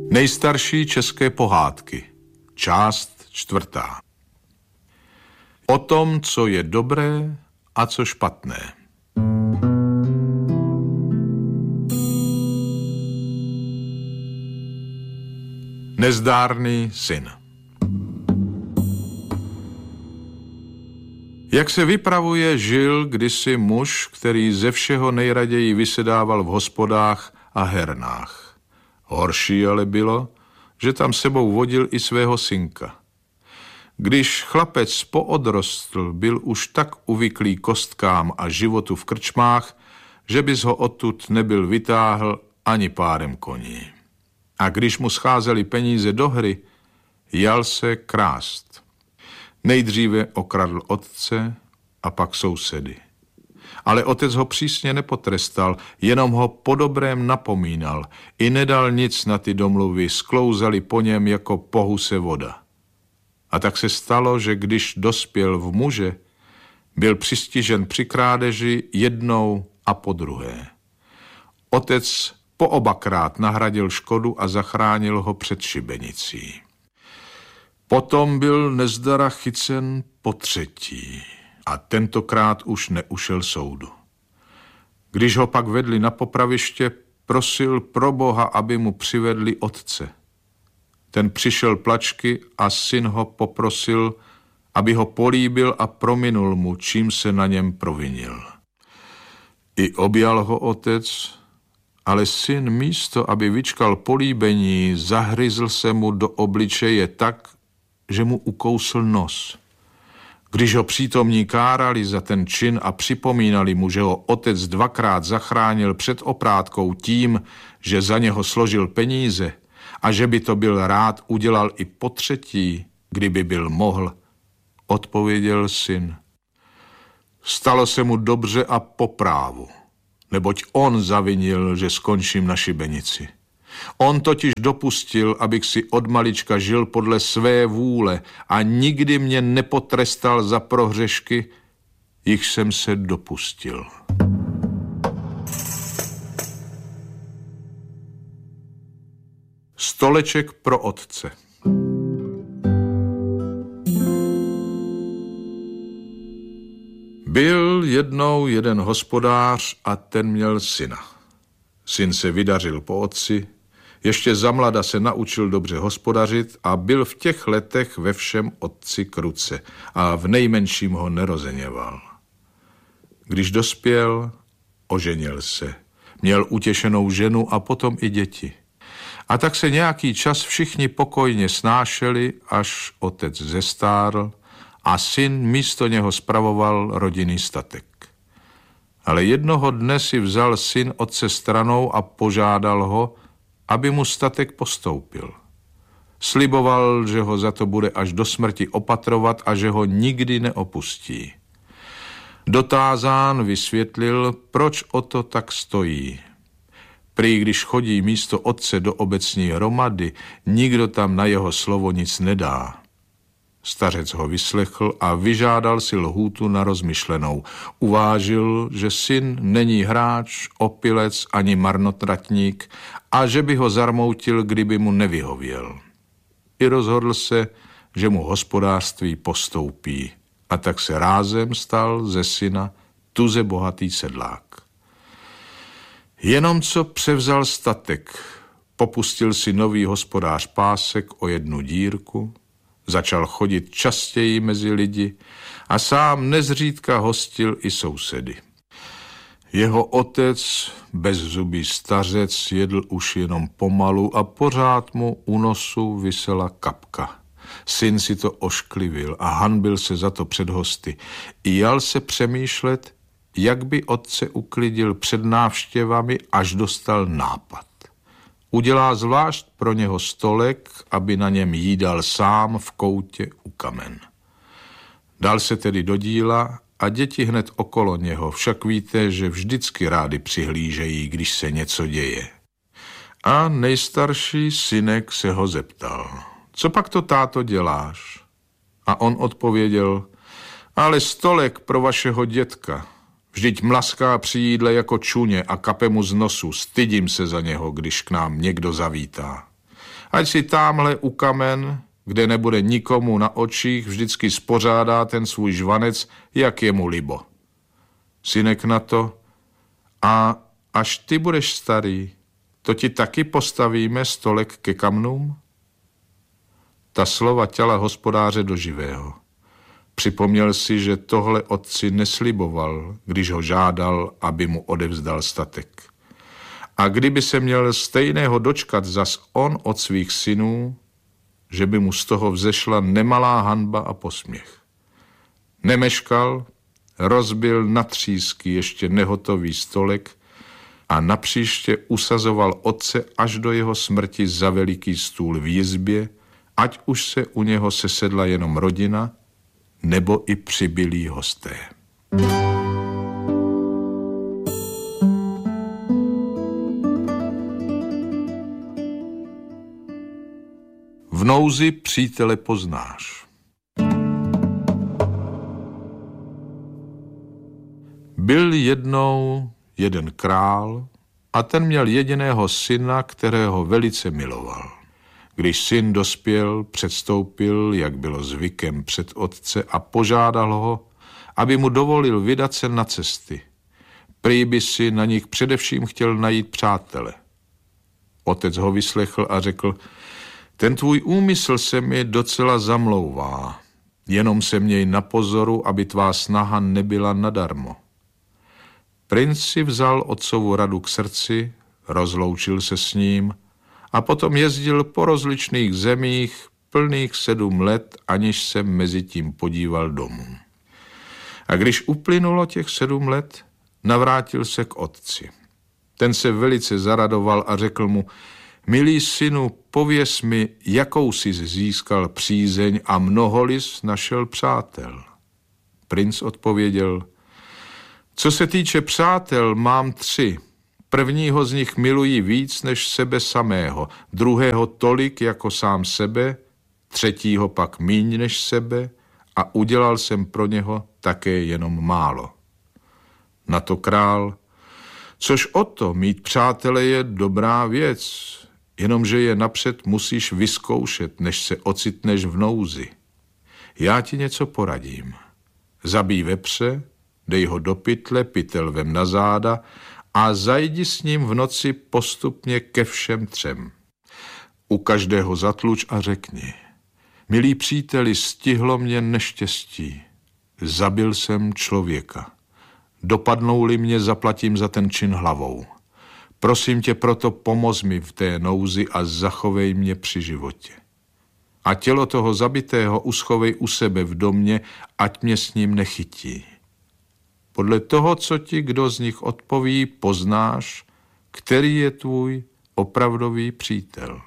Nejstarší české pohádky. Část 4. O tom, co je dobré a co špatné. Nezdárný syn. Jak se vypravuje, žil kdysi muž, který ze všeho nejraději vysedával v hospodách a hernách. Horší ale bylo, že tam sebou vodil i svého synka. Když chlapec poodrostl, byl už tak uvyklý kostkám a životu v krčmách, že bys ho odtud nebyl vytáhl ani pádem koní. A když mu scházely peníze do hry, jal se krást. Nejdříve okradl otce a pak sousedy. Ale otec ho přísně nepotrestal, jenom ho po dobrém napomínal. I nedal nic na ty domluvy, sklouzali po něm jako po huse voda. A tak se stalo, že když dospěl v muže, byl přistižen při krádeži jednou a po druhé. Otec po obakrát nahradil škodu a zachránil ho před šibenicí. Potom byl nezdara chycen po třetí a tentokrát už neušel soudu. Když ho pak vedli na popraviště, prosil pro Boha, aby mu přivedli otce. Ten přišel plačky a syn ho poprosil, aby ho políbil a prominul mu, čím se na něm provinil. I objal ho otec, ale syn místo, aby vyčkal políbení, zahryzl se mu do obličeje tak, že mu ukousl nos. Když ho přítomní kárali za ten čin a připomínali mu, že ho otec dvakrát zachránil před oprátkou tím, že za něho složil peníze a že by to byl rád udělal i po třetí, kdyby byl mohl, odpověděl syn. Stalo se mu dobře a po právu, neboť on zavinil, že skončím na šibenici. On totiž dopustil, abych si od malička žil podle své vůle a nikdy mě nepotrestal za prohřešky, jich jsem se dopustil. Stoleček pro otce. Byl jednou jeden hospodář a ten měl syna. Syn se vydařil po otci, ještě zamlada se naučil dobře hospodařit a byl v těch letech ve všem otci k ruce a v nejmenším ho nerozeněval. Když dospěl, oženil se, měl utěšenou ženu a potom i děti. A tak se nějaký čas všichni pokojně snášeli, až otec zestárl a syn místo něho spravoval rodinný statek. Ale jednoho dne si vzal syn otce stranou a požádal ho, aby mu statek postoupil. Sliboval, že ho za to bude až do smrti opatrovat a že ho nikdy neopustí. Dotázán vysvětlil, proč o to tak stojí. Prý když chodí místo otce do obecní hromady, nikdo tam na jeho slovo nic nedá. Stařec ho vyslechl a vyžádal si lhůtu na rozmyšlenou. Uvážil, že syn není hráč, opilec ani marnotratník a že by ho zarmoutil, kdyby mu nevyhověl. I rozhodl se, že mu hospodářství postoupí. A tak se rázem stal ze syna tuze bohatý sedlák. Jenom co převzal statek, popustil si nový hospodář pásek o jednu dírku, začal chodit častěji mezi lidi a sám nezřídka hostil i sousedy. Jeho otec, bezzubý stařec, jedl už jenom pomalu a pořád mu u nosu visela kapka. Syn si to ošklivil a hanbil se za to před hosty. I jal se přemýšlet, jak by otce uklidil před návštěvami, až dostal nápad. Udělá zvlášť pro něho stolek, aby na něm jídal sám v koutě u kamen. Dal se tedy do díla a děti hned okolo něho, však víte, že vždycky rádi přihlížejí, když se něco děje. A nejstarší synek se ho zeptal, co pak to, táto, děláš? A on odpověděl, ale stolek pro vašeho dětka. Vždyť mlaská při jídle jako čuně a kape mu z nosu, stydím se za něho, když k nám někdo zavítá. Ať si támhle u kamen, kde nebude nikomu na očích, vždycky spořádá ten svůj žvanec, jak je mu libo. Synek na to: a až ty budeš starý, to ti taky postavíme stolek ke kamnům? Ta slova těla hospodáře do živého. Připomněl si, že tohle otci nesliboval, když ho žádal, aby mu odevzdal statek. A kdyby se měl stejného dočkat zas on od svých synů, že by mu z toho vzešla nemalá hanba a posměch. Nemeškal, rozbil na třísky ještě nehotový stolek a napříště usazoval otce až do jeho smrti za veliký stůl v jizbě, ať už se u něho sesedla jenom rodina nebo i přibylí hosté. V nouzi přítele poznáš. Byl jednou jeden král a ten měl jediného syna, kterého velice miloval. Když syn dospěl, předstoupil, jak bylo zvykem, před otce a požádal ho, aby mu dovolil vydat se na cesty. Prý by si na nich především chtěl najít přátele. Otec ho vyslechl a řekl: ten tvůj úmysl se mi docela zamlouvá, jenom se měj na pozoru, aby tvá snaha nebyla nadarmo. Princ si vzal otcovu radu k srdci, rozloučil se s ním a potom jezdil po rozličných zemích plných 7 let, aniž se mezi tím podíval domů. A když uplynulo těch 7 let, navrátil se k otci. Ten se velice zaradoval a řekl mu: milý synu, pověz mi, jakou jsi získal přízeň a mnoho jsi našel přátel. Princ odpověděl: co se týče přátel, mám 3. Prvního z nich miluji víc než sebe samého, druhého tolik jako sám sebe, třetího pak míň než sebe a udělal jsem pro něho také jenom málo. Na to král: což o to, mít přátele je dobrá věc, jenomže je napřed musíš vyzkoušet, než se ocitneš v nouzi. Já ti něco poradím. Zabij vepře, dej ho do pytle, pytel vem na záda a zajdi s ním v noci postupně ke všem 3. U každého zatluč a řekni: milí příteli, stihlo mě neštěstí. Zabil jsem člověka. Dopadnou-li mě, zaplatím za ten čin hlavou. Prosím tě proto, pomoz mi v té nouzi a zachovej mě při životě. A tělo toho zabitého uschovej u sebe v domě, ať mě s ním nechytí. Podle toho, co ti kdo z nich odpoví, poznáš, který je tvůj opravdový přítel.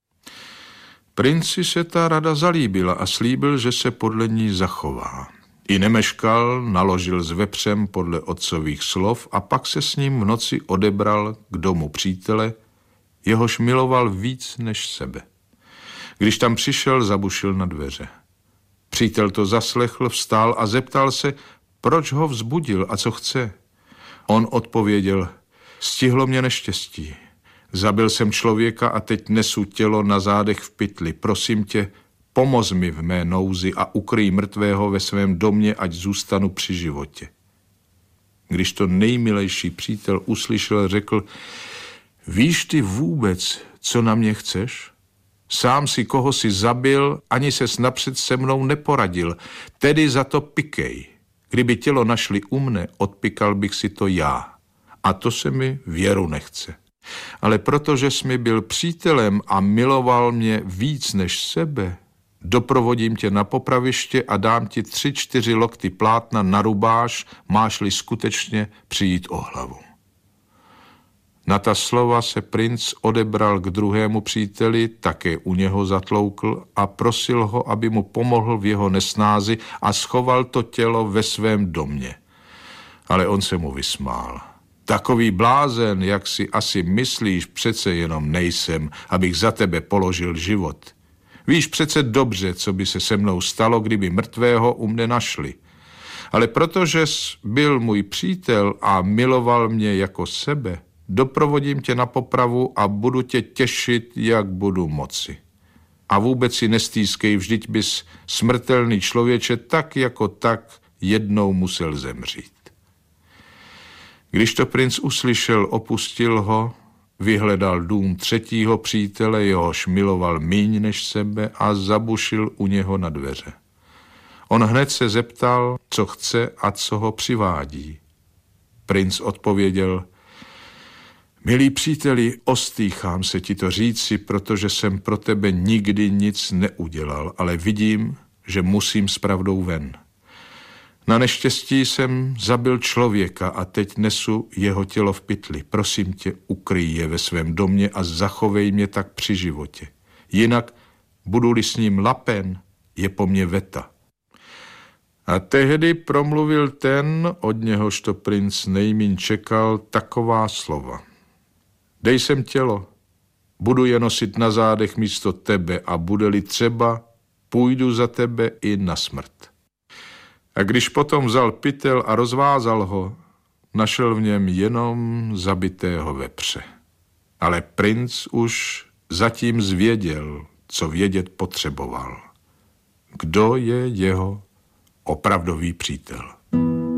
Princi se ta rada zalíbila a slíbil, že se podle ní zachová. I nemeškal, naložil s vepřem podle otcových slov a pak se s ním v noci odebral k domu přítele, jehož miloval víc než sebe. Když tam přišel, zabušil na dveře. Přítel to zaslechl, vstál a zeptal se, proč ho vzbudil a co chce. On odpověděl: stihlo mě neštěstí. Zabil jsem člověka a teď nesu tělo na zádech v pytli. Prosím tě, pomoz mi v mé nouzi a ukryj mrtvého ve svém domě, ať zůstanu při životě. Když to nejmilejší přítel uslyšel, řekl: víš ty vůbec, co na mě chceš? Sám si koho si zabil, ani ses napřed se mnou neporadil, tedy za to pikej. Kdyby tělo našli u mne, odpikal bych si to já. A to se mi věru nechce. Ale protože jsi mi byl přítelem a miloval mě víc než sebe, doprovodím tě na popraviště a dám ti 3-4 lokty plátna na rubáš, máš-li skutečně přijít o hlavu. Na ta slova se princ odebral k druhému příteli, také u něho zatloukl a prosil ho, aby mu pomohl v jeho nesnázi a schoval to tělo ve svém domě. Ale on se mu vysmál. Takový blázen, jak si asi myslíš, přece jenom nejsem, abych za tebe položil život. Víš přece dobře, co by se se mnou stalo, kdyby mrtvého u mne našli. Ale protože jsi byl můj přítel a miloval mě jako sebe, doprovodím tě na popravu a budu tě těšit, jak budu moci. A vůbec si nestýskej, vždyť bys, smrtelný člověče, tak jako tak jednou musel zemřít. Když to princ uslyšel, opustil ho, vyhledal dům třetího přítele, jehož miloval míň než sebe, a zabušil u něho na dveře. On hned se zeptal, co chce a co ho přivádí. Princ odpověděl: milý příteli, ostýchám se ti to říci, protože jsem pro tebe nikdy nic neudělal, ale vidím, že musím s pravdou ven. Na neštěstí jsem zabil člověka a teď nesu jeho tělo v pytli. Prosím tě, ukryj je ve svém domě a zachovej mě tak při životě. Jinak, budu-li s ním lapen, je po mně veta. A tehdy promluvil ten, od něhož to princ nejmíň čekal, taková slova. Dej sem tělo, budu je nosit na zádech místo tebe a bude-li třeba, půjdu za tebe i na smrt. A když potom vzal pytel a rozvázal ho, našel v něm jenom zabitého vepře. Ale princ už zatím zvěděl, co vědět potřeboval. Kdo je jeho opravdový přítel?